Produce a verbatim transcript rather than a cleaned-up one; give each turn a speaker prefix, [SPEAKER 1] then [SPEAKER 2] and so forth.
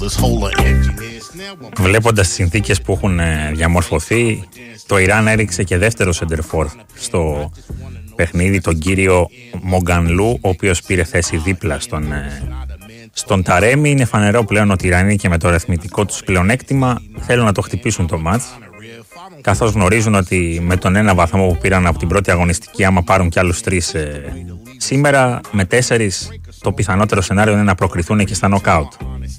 [SPEAKER 1] Βλέποντας τις συνθήκες που έχουν διαμορφωθεί, το Ιράν έριξε και δεύτερο σεντερφόρ στο παιχνίδι, τον κύριο Μογκανλού, ο οποίος πήρε θέση δίπλα στον, στον Ταρέμι. Είναι φανερό πλέον ότι οι Ιρανοί και με το αριθμητικό τους πλεονέκτημα θέλουν να το χτυπήσουν το μάτς, καθώς γνωρίζουν ότι με τον ένα βαθμό που πήραν από την πρώτη αγωνιστική, άμα πάρουν κι άλλους τρεις ε, σήμερα, με τέσσερις το πιθανότερο σενάριο είναι να προκριθούν και στα νοκάουτ.